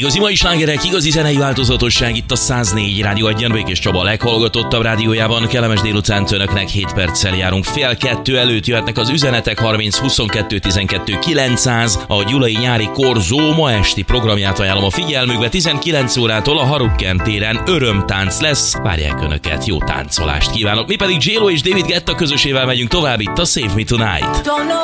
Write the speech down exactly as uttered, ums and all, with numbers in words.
Igazi mai slágerek, igazi zenei változatosság itt a száz négy Rádió Egyen, Békés Csaba a leghallgatottabb rádiójában. Kellemes délutánt önöknek, hét perccel járunk. Fél kettő előtt jöhetnek az üzenetek, harminc huszonkettő tizenkettő kilencszáz. A Gyulai nyári korzó ma esti programját ajánlom a figyelmükbe. tizenkilenc órától a Harukken téren örömtánc lesz. Várják önöket, jó táncolást kívánok. Mi pedig J-Lo és David Guetta közösével megyünk tovább itt a Save Me Tonight.